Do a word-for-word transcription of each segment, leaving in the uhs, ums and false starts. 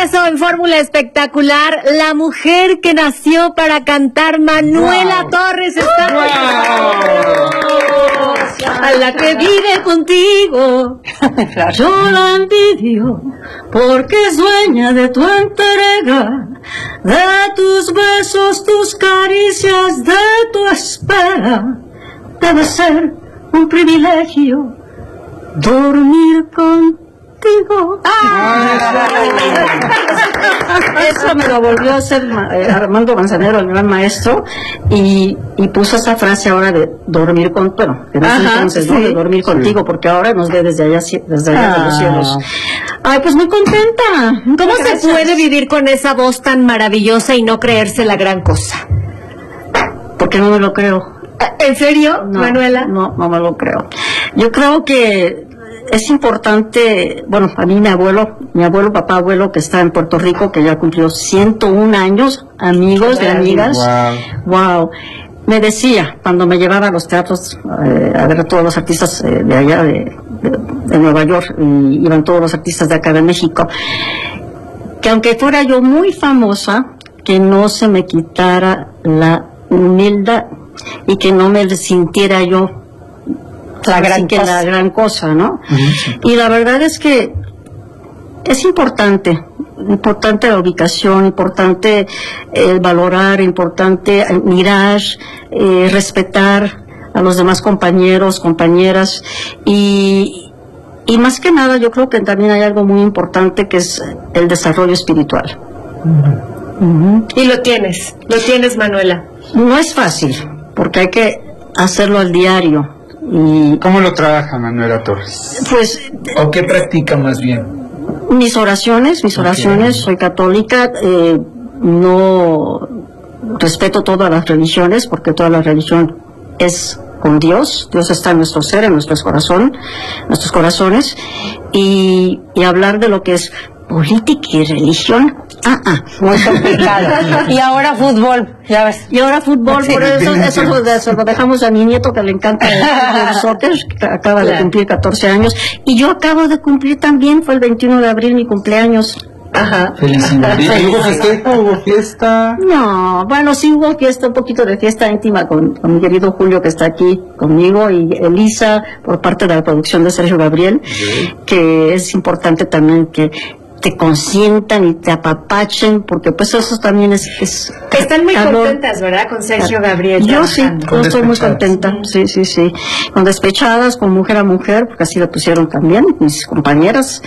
regreso en Fórmula Espectacular. La mujer que nació para cantar, Manuela wow. Torres, está wow. A la que vive contigo, yo la envidio, porque es dueña de tu entrega, de tus besos, tus caricias, de tu espera. Debe ser un privilegio dormir contigo. ¡Ah! Eso me lo volvió a hacer eh, Armando Manzanero, el gran maestro, y, y puso esa frase ahora de dormir con, bueno, en ese entonces, sí. ¿no? De dormir sí. contigo, porque ahora nos ve desde allá, desde allá ah. de los cielos. Ay, pues muy contenta. ¿Cómo Gracias. se puede vivir con esa voz tan maravillosa y no creerse la gran cosa? Porque no me lo creo. ¿En serio, no, Manuela? No, no me lo creo. Yo creo que es importante, bueno, a mí mi abuelo, mi abuelo, papá abuelo, que está en Puerto Rico, que ya cumplió ciento un años, amigos y amigas, wow. wow, me decía, cuando me llevaba a los teatros eh, a ver a todos los artistas eh, de allá, de, de, de Nueva York, y iban todos los artistas de acá de México, que aunque fuera yo muy famosa, que no se me quitara la humildad y que no me sintiera yo la gran, que la gran cosa, ¿no? Uh-huh. Y la verdad es que es importante, importante la ubicación, importante eh, valorar, importante mirar, eh, respetar a los demás compañeros, compañeras, y, y más que nada yo creo que también hay algo muy importante que es el desarrollo espiritual. Uh-huh. Uh-huh. Y lo tienes, lo tienes, Manuela. No es fácil, porque hay que hacerlo al diario. Y ¿cómo lo trabaja Manuela Torres? Pues, ¿o qué practica más bien? Mis oraciones, mis oraciones, okay. Soy católica, eh, no respeto todas las religiones, porque toda la religión es con Dios, Dios está en nuestro ser, en nuestro corazón, nuestros corazones, y, y hablar de lo que es política y religión, ah, ah, muy complicado. Y ahora fútbol, ya ves. Y ahora fútbol, sí. Por eso, eso, lo, eso lo dejamos a mi nieto, que le encanta el, el soccer, que acaba claro. de cumplir catorce años, y yo acabo de cumplir también, fue el veintiuno de abril mi cumpleaños. Ajá. Felicidades. ¿Hubo fiesta? ¿Hubo fiesta? No, bueno, sí hubo fiesta, un poquito de fiesta íntima con, con mi querido Julio, que está aquí conmigo, y Elisa, por parte de la producción de Sergio Gabriel, sí. Que es importante también que te consientan y te apapachen, porque pues eso también es... es Están muy calor. Contentas, ¿verdad? Con Sergio Gabriel. Yo trabajando. sí, yo estoy muy contenta, sí, sí, sí. Con Despechadas, con Mujer a Mujer, porque así lo pusieron también mis compañeras.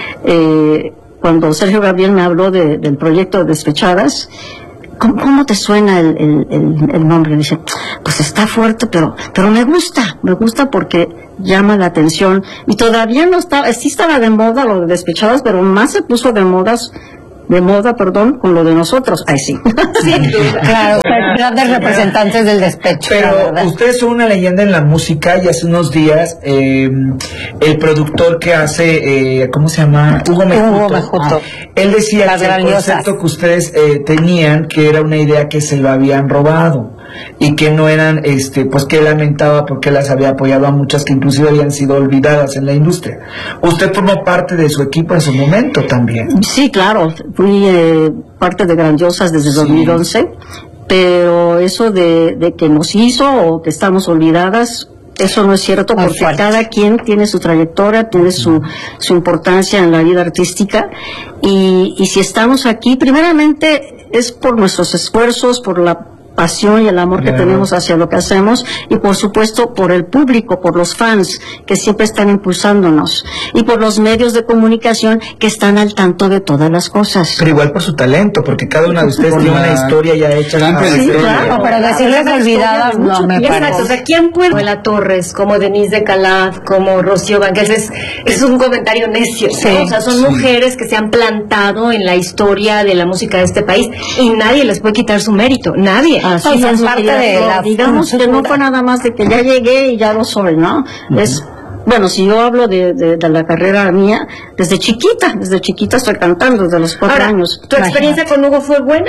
Eh, cuando Sergio Gabriel me habló de, del proyecto de Despechadas, ¿Cómo, ¿cómo te suena el, el, el, el nombre? Dice, pues está fuerte, pero pero me gusta, me gusta porque llama la atención. Y todavía no estaba, sí estaba de moda lo de Despechadas, pero más se puso de modas, de moda, perdón, con lo de nosotros. Ay, sí. Sí, claro, grandes representantes del despecho. Pero ustedes son una leyenda en la música, y hace unos días eh, el productor que hace, eh, ¿cómo se llama? Hugo Mejuto. Hugo Mejuto. Ah, él decía Las que grandiosas. El concepto que ustedes eh, tenían, que era una idea que se lo habían robado, y que no eran, este, pues que él lamentaba porque las había apoyado a muchas que inclusive habían sido olvidadas en la industria. Usted formó parte de su equipo en su momento también. Sí, claro, fui eh, parte de Grandiosas desde sí. dos mil once, pero eso de, de que nos hizo o que estamos olvidadas, eso no es cierto, porque fuerte. Cada quien tiene su trayectoria, tiene su, su importancia en la vida artística, y, y si estamos aquí, primeramente es por nuestros esfuerzos, por la pasión y el amor que claro. tenemos hacia lo que hacemos, y por supuesto por el público, por los fans que siempre están impulsándonos, y por los medios de comunicación que están al tanto de todas las cosas. Pero igual por su talento, porque cada una de ustedes tiene una historia ya hecha. Sí, claro, pero decirles olvidadas no me parece. O sea, ¿quién puede? Manuela Torres, como Denise de Calaf, como Rocío Banquels, es, es un comentario necio, sí, ¿no? O sea, son sí. mujeres que se han plantado en la historia de la música de este país, y nadie les puede quitar su mérito, nadie. Así o sea, es parte de la, digamos que no fue nada más de que ya llegué y ya lo soy, ¿no? Uh-huh. Es, bueno, si yo hablo de, de, de la carrera mía, desde chiquita, desde chiquita estoy cantando, desde los cuatro Ahora, años. ¿Tu experiencia Ajá. con Hugo fue buena?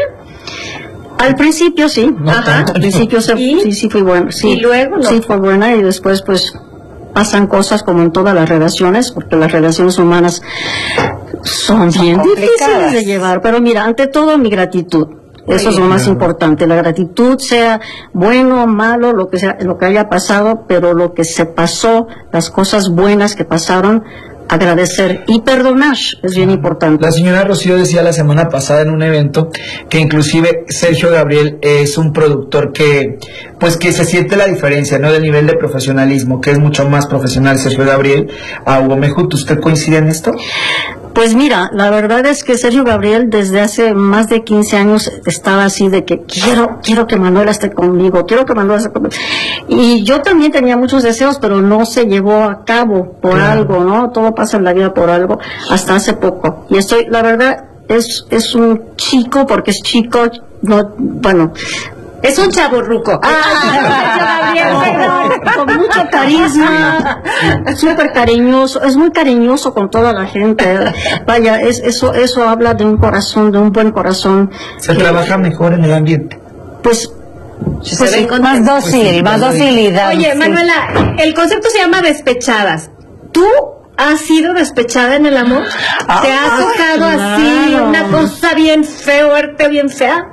Al principio sí, no, Ajá. al principio se, sí, sí fue buena, sí, y luego no. sí fue buena, y después pues pasan cosas como en todas las relaciones, porque las relaciones humanas son, son bien difíciles de llevar, pero mira, ante todo mi gratitud. Eso es lo más importante, la gratitud, sea bueno o malo, lo que sea, lo que haya pasado, pero lo que se pasó, las cosas buenas que pasaron, agradecer y perdonar es bien importante. La señora Rocío decía la semana pasada en un evento que inclusive Sergio Gabriel es un productor que pues que se siente la diferencia, ¿no? Del nivel de profesionalismo, que es mucho más profesional Sergio Gabriel a Hugo Mejut. ¿Usted coincide en esto? Pues mira, la verdad es que Sergio Gabriel desde hace más de quince años estaba así de que quiero quiero que Manuela esté conmigo, quiero que Manuela esté conmigo. Y yo también tenía muchos deseos, pero no se llevó a cabo por claro. algo, ¿no? Todo pasa en la vida por algo, hasta hace poco. Y estoy, la verdad, es es un chico, porque es chico, no, bueno... Es un chavorruco. Ah, con mucho carisma, súper cariñoso, es muy cariñoso con toda la gente. Vaya, es, eso eso habla de un corazón, de un buen corazón. Se que, trabaja mejor en el ambiente. Pues, pues sí, más dócil, más docilidad. Oye, Manuela, el concepto se llama despechadas. ¿Tú has sido despechada en el amor? Ah, ¿Te ha tocado claro. así una cosa bien fuerte, bien fea?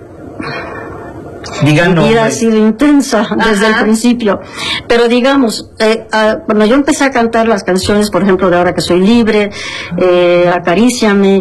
Digan mi vida ha sido intensa desde Ajá. el principio, pero digamos, eh, uh, cuando yo empecé a cantar las canciones, por ejemplo, de Ahora que soy libre, eh, Acaríciame,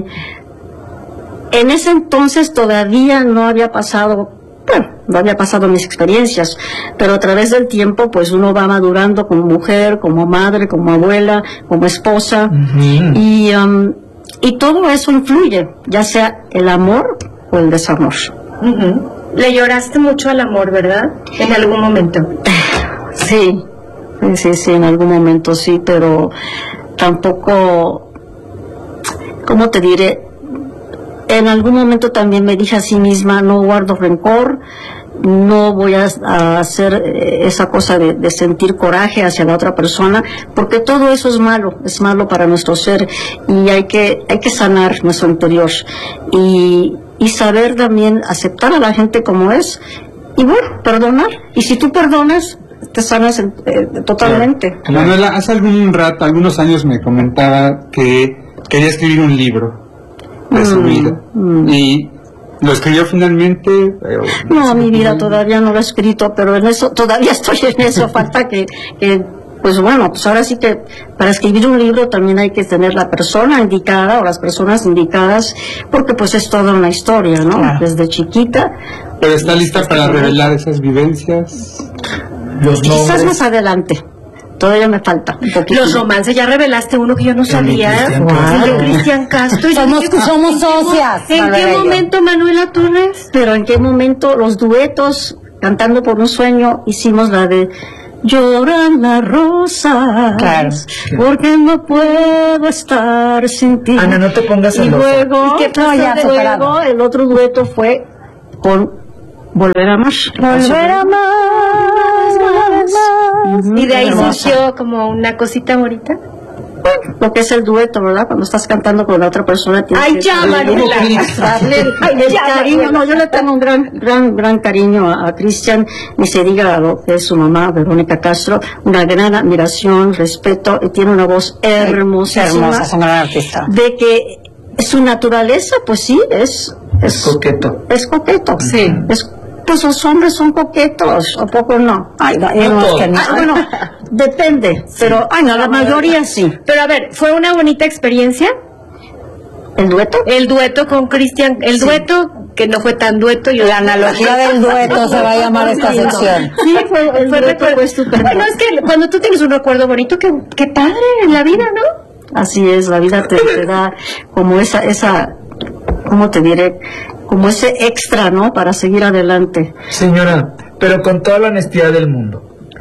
en ese entonces todavía no había pasado, bueno, no había pasado mis experiencias, pero a través del tiempo, pues uno va madurando como mujer, como madre, como abuela, como esposa, uh-huh. y, um, y todo eso influye, ya sea el amor o el desamor. Uh-huh. Le lloraste mucho al amor, ¿verdad? En algún momento. Sí, sí, sí, en algún momento sí, pero tampoco, ¿cómo te diré? En algún momento también me dije a sí misma, no guardo rencor, no voy a, a hacer esa cosa de, de sentir coraje hacia la otra persona, porque todo eso es malo, es malo para nuestro ser, y hay que, hay que sanar nuestro interior. Y y saber también aceptar a la gente como es, y bueno, perdonar. Y si tú perdonas, te sanas eh, totalmente. Claro. Manuela, hace algún rato, algunos años me comentaba que quería escribir un libro de mm, su vida, mm. y ¿lo escribió finalmente? No, mi vida todavía no lo he escrito, pero en eso, todavía estoy en eso, falta que... que pues bueno, pues ahora sí que para escribir un libro también hay que tener la persona indicada o las personas indicadas, porque pues es toda una historia, ¿no? Claro. Desde chiquita. ¿Pero está lista para revelar esas vivencias? Los Quizás más adelante. Todavía me falta un poquito. Los romances, ya revelaste uno que yo no sabía. El de Cristian Castro. Somos, somos socias. ¿En qué momento, Manuela Torres? Pero en qué momento los duetos, Cantando por un sueño, hicimos la de... Lloran las rosas, claro, porque no puedo estar sin ti. Ana, no te pongas y celosa. luego, ¿Y qué no, ya luego el otro dueto fue con Volver a amar. Volver a amar, más. Y de ahí surgió como una cosita bonita. Bueno, lo que es el dueto, ¿verdad? Cuando estás cantando con la otra persona. Ay, ya, Manuela. Ay, ya, cariño, no, yo le tengo un gran, gran, gran cariño a, a Cristian, ni se diga lo que es su mamá, Verónica Castro, una gran admiración, respeto, y tiene una voz hermosísima. Hermosa, es un gran artista. De que su naturaleza, pues sí, es... Es, es coqueto. Es coqueto, sí. Es, pues los hombres son coquetos, ¿o poco no? Ay, no, no, no, que no. Ah, bueno, depende, pero ay, no, la mayoría sí. Pero a ver, ¿fue una bonita experiencia? ¿El dueto? El dueto con Cristian, el sí. dueto que no fue tan dueto. Yo la analogía del dueto se va a llamar esta sección. Sí, fue, el fue dueto fue estupendo. Bueno, es que cuando tú tienes un recuerdo bonito, qué, qué padre en la vida, ¿no? Así es, la vida te, te da como esa, esa, ¿cómo te diré? Como ese extra, ¿no? Para seguir adelante. Señora, pero con toda la honestidad del mundo.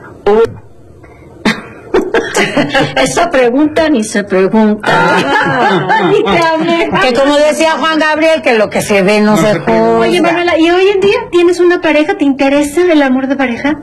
Esa pregunta ni se pregunta. Ah, que como decía Juan Gabriel, que lo que se ve no, no se juzga. Oye, Manuela, ¿y hoy en día tienes una pareja? ¿Te interesa el amor de pareja?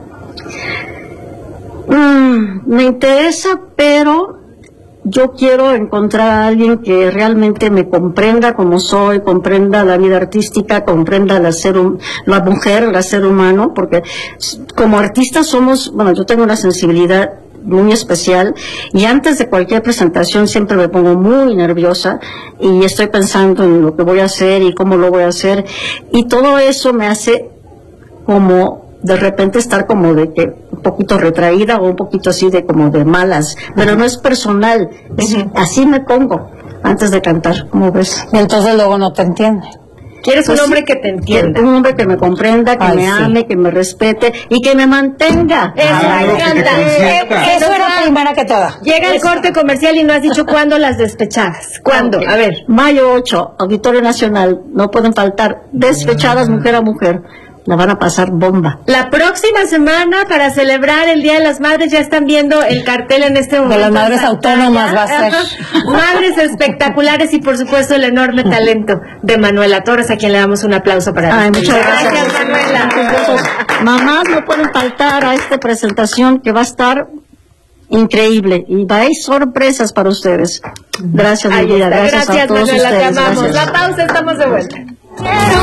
Mm, me interesa, pero... yo quiero encontrar a alguien que realmente me comprenda como soy, comprenda la vida artística, comprenda la, ser, la mujer, el ser humano, porque como artistas somos, bueno, yo tengo una sensibilidad muy especial, y antes de cualquier presentación siempre me pongo muy nerviosa y estoy pensando en lo que voy a hacer y cómo lo voy a hacer, y todo eso me hace como de repente estar como de que un poquito retraída o un poquito así de como de malas, pero uh-huh. no es personal, es, uh-huh. así me pongo antes de cantar, ¿cómo ves? Y entonces luego no te entiende. ¿Quieres pues un hombre sí, que te entienda? Un hombre que me comprenda, que Ay, me ame, sí. que me respete y que me mantenga. Eso Ay, me encanta. Eh, eso era primera que toda. Llega el corte comercial y no has dicho cuándo las despechadas. ¿Cuándo? Okay. A ver. Mayo ocho, Auditorio Nacional. No pueden faltar. Despechadas, mujer a mujer. La van a pasar bomba. La próxima semana, para celebrar el Día de las Madres, ya están viendo el cartel en este momento. De las madres autónomas va a ser. Madres espectaculares y, por supuesto, el enorme talento de Manuela Torres, a quien le damos un aplauso para Ay, muchas gracias, gracias Manuela. Entonces, mamás no pueden faltar a esta presentación que va a estar increíble y hay sorpresas para ustedes. Gracias, mi vida. Gracias, gracias a todos Manuela, ustedes. Te amamos. Gracias. La pausa, estamos de vuelta.